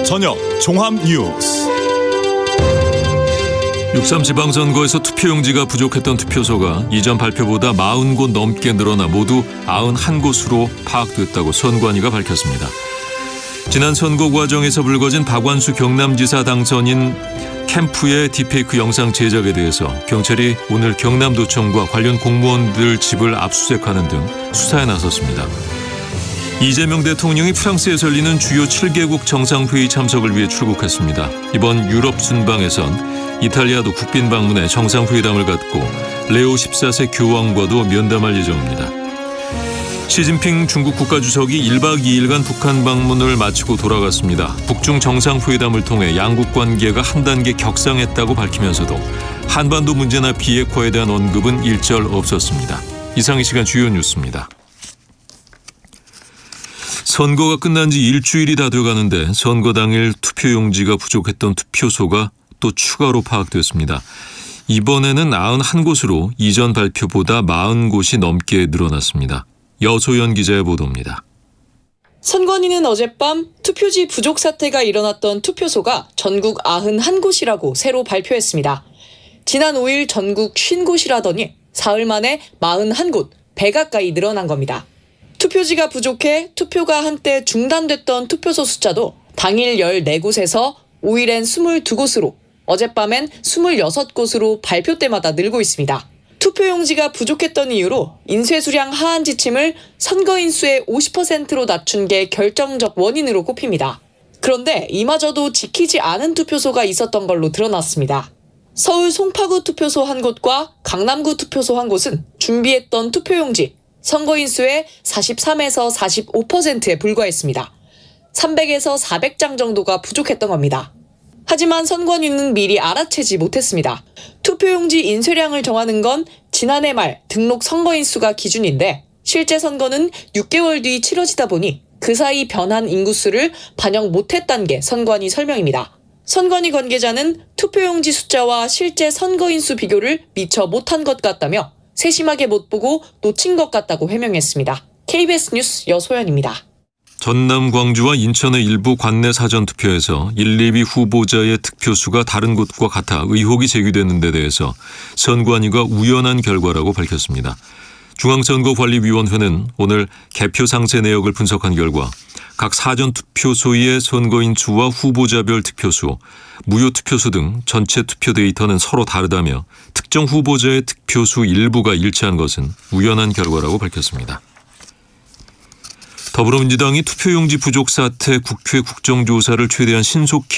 저녁 종합 뉴스. 6.3 지방선거에서 투표용지가 부족했던 투표소가 이전 발표보다 40곳 넘게 늘어나 모두 91곳으로 파악됐다고 선관위가 밝혔습니다. 지난 선거 과정에서 불거진 박완수 경남지사 당선인 캠프의 딥페이크 영상 제작에 대해서 경찰이 오늘 경남도청과 관련 공무원들 집을 압수수색하는 등 수사에 나섰습니다. 이재명 대통령이 프랑스에서 열리는 주요 7개국 정상회의 참석을 위해 출국했습니다. 이번 유럽 순방에선 이탈리아도 국빈 방문해 정상회담을 갖고 레오 14세 교황과도 면담할 예정입니다. 시진핑 중국 국가주석이 1박 2일간 북한 방문을 마치고 돌아갔습니다. 북중 정상회담을 통해 양국 관계가 한 단계 격상했다고 밝히면서도 한반도 문제나 비핵화에 대한 언급은 일절 없었습니다. 이상 이 시간 주요 뉴스입니다. 선거가 끝난 지 일주일이 다 돼가는데 선거 당일 투표용지가 부족했던 투표소가 또 추가로 파악됐습니다. 이번에는 91곳으로 이전 발표보다 40곳이 넘게 늘어났습니다. 여소연 기자의 보도입니다. 선관위는 어젯밤 투표지 부족 사태가 일어났던 투표소가 전국 91곳이라고 새로 발표했습니다. 지난 5일 전국 50곳이라더니 사흘 만에 41곳, 배 가까이 늘어난 겁니다. 투표지가 부족해 투표가 한때 중단됐던 투표소 숫자도 당일 14곳에서 5일엔 22곳으로 어젯밤엔 26곳으로 발표 때마다 늘고 있습니다. 투표용지가 부족했던 이유로 인쇄수량 하한 지침을 선거인 수의 50%로 낮춘 게 결정적 원인으로 꼽힙니다. 그런데 이마저도 지키지 않은 투표소가 있었던 걸로 드러났습니다. 서울 송파구 투표소 한 곳과 강남구 투표소 한 곳은 준비했던 투표용지 선거인 수의 43에서 45%에 불과했습니다. 300에서 400장 정도가 부족했던 겁니다. 하지만 선관위는 미리 알아채지 못했습니다. 투표용지 인쇄량을 정하는 건 지난해 말 등록 선거인 수가 기준인데 실제 선거는 6개월 뒤 치러지다 보니 그 사이 변한 인구수를 반영 못했다는 게 선관위 설명입니다. 선관위 관계자는 투표용지 숫자와 실제 선거인 수 비교를 미처 못한 것 같다며 세심하게 못 보고 놓친 것 같다고 해명했습니다. KBS 뉴스 여소연입니다. 전남, 광주와 인천의 일부 관내 사전투표에서 1, 2위 후보자의 득표수가 다른 곳과 같아 의혹이 제기되는 데 대해서 선관위가 우연한 결과라고 밝혔습니다. 중앙선거관리위원회는 오늘 개표 상세 내역을 분석한 결과 각 사전투표소의 선거인 수와 후보자별 득표수, 무효투표수 등 전체 투표 데이터는 서로 다르다며 특정 후보자의 득표수 일부가 일치한 것은 우연한 결과라고 밝혔습니다. 더불어민주당이 투표용지 부족 사태 국회 국정조사를 최대한 신속히